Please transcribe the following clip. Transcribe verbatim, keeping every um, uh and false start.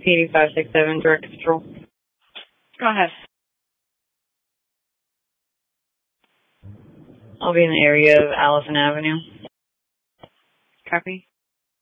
P D five six seven, direct control. Go ahead. I'll be in the area of Allison Avenue. Copy.